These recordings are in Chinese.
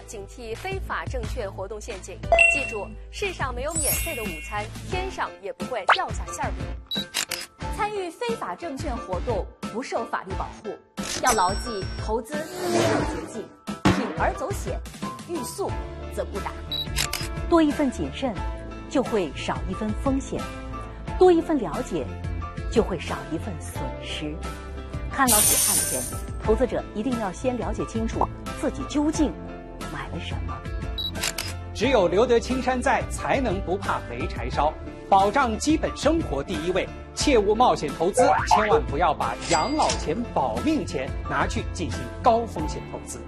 警惕非法证券活动陷阱。记住，世上没有免费的午餐，天上也不会掉下馅饼。 参与非法证券活动不受法律保护，要牢记投资没有捷径，铤而走险，欲速则不达。 多一份谨慎，就会少一分风险；多一份了解，就会少一份损失。看牢血汗钱，投资者一定要先了解清楚自己究竟买了什么。 只有留得青山在，才能不怕没柴烧。保障基本生活第一位，切勿冒险投资，千万不要把养老钱、保命钱拿去进行高风险投资。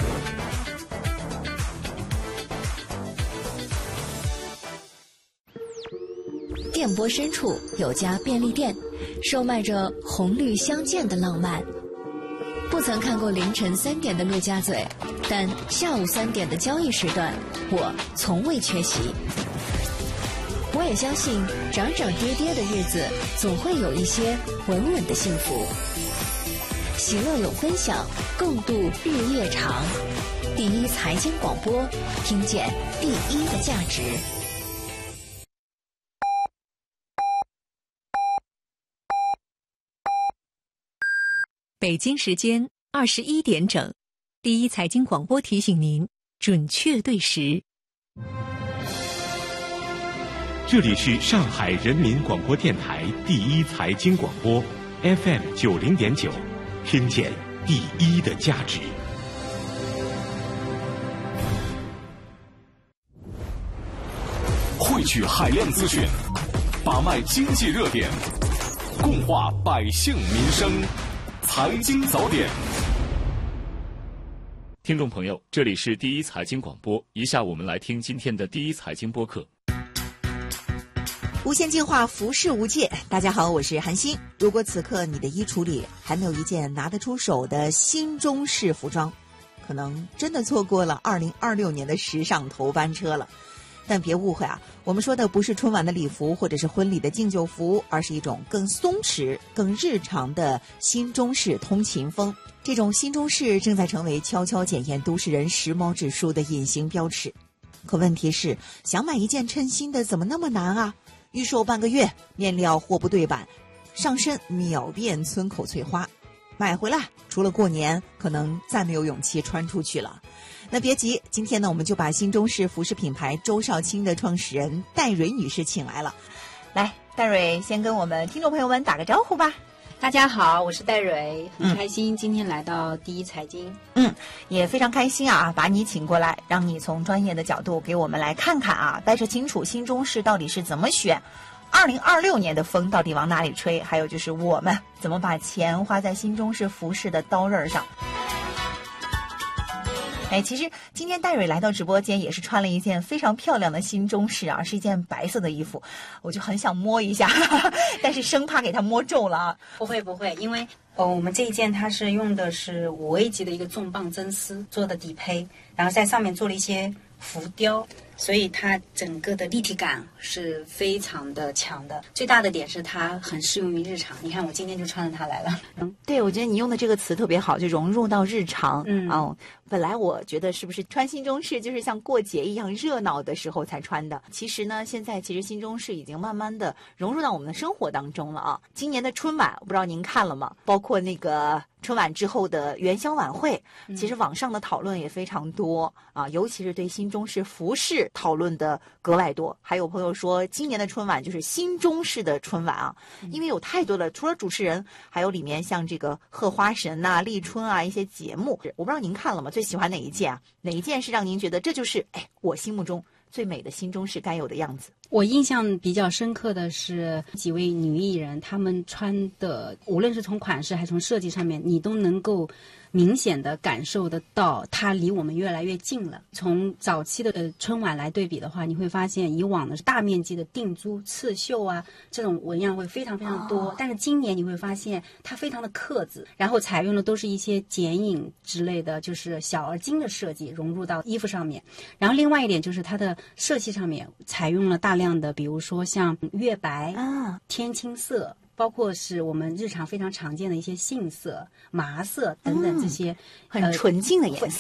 电波深处有家便利店，售卖着红绿相间的浪漫。不曾看过凌晨3点的陆家嘴，但下午3点的交易时段，我从未缺席。我也相信，涨涨跌跌的日子，总会有一些稳稳的幸福。喜乐永分享，共度日夜长。第一财经广播，听见第一的价值。 北京时间21点整，第一财经广播提醒您准确对时。 这里是上海人民广播电台第一财经广播 FM 90.9，听见第一的价值。 汇聚海量资讯，把脉经济热点，共话百姓民生。财经早点， 听众朋友，这里是第一财经广播，以下我们来听今天的第一财经播客。 无限进化，服饰无界。大家好，我是韩欣。如果此刻你的衣橱里还没有一件拿得出手的新中式服装，可能真的错过了2026年的时尚头班车了。但别误会啊，我们说的不是春晚的礼服或者是婚礼的敬酒服，而是一种更松弛、更日常的新中式通勤风。这种新中式正在成为悄悄检验都市人时髦指数的隐形标尺。可问题是，想买一件称心的怎么那么难啊？预售半个月，面料货不对版，上身秒变村口翠花，买回来除了过年，可能再没有勇气穿出去了。那别急，今天呢，我们就把新中式服饰品牌周少卿的创始人戴蕊女士请来了。来，戴蕊先跟我们听众朋友们打个招呼吧。 大家好，我是戴蕊，很开心今天来到第一财经。 也非常开心啊，把你请过来，让你从专业的角度给我们来看看啊，掰扯清楚新中式到底是怎么选，2026年的风到底往哪里吹，还有就是我们怎么把钱花在新中式服饰的刀刃上。其实今天戴蕊来到直播间也是穿了一件非常漂亮的新中式啊，是一件白色的衣服，我就很想摸一下，但是生怕给它摸皱了啊。 不会，因为我们这一件它是用的是5A级的一个重磅真丝做的底胚，然后在上面做了一些浮雕，所以它整个的立体感是非常的强的。最大的点是它很适用于日常，你看我今天就穿着它来了。 对，我觉得你用的这个词特别好，就融入到日常。本来我觉得是不是穿新中式就是像过节一样热闹的时候才穿的，其实呢，现在新中式已经慢慢的融入到我们的生活当中了啊。今年的春晚，我不知道您看了吗？包括那个春晚之后的元宵晚会，其实网上的讨论也非常多啊，尤其是对新中式服饰讨论的格外多。还有朋友说，今年的春晚就是新中式的春晚啊，因为有太多的，除了主持人，还有里面像这个贺花神啊、立春啊一些节目。我不知道您看了吗？最喜欢哪一件啊？哪一件是让您觉得这就是我心目中最美的新中式该有的样子？ 我印象比较深刻的是几位女艺人，她们穿的无论是从款式还是从设计上面，你都能够明显的感受得到它离我们越来越近了。从早期的春晚来对比的话，你会发现以往的是大面积的定珠、刺绣啊，这种纹样会非常非常多，但是今年你会发现它非常的克制，然后采用的都是一些剪影之类的，就是小而精的设计融入到衣服上面。然后另外一点就是它的设计上面采用了大量的，比如说像月白天青色，包括是我们日常非常常见的一些杏色、麻色等等这些， 很纯净的颜色，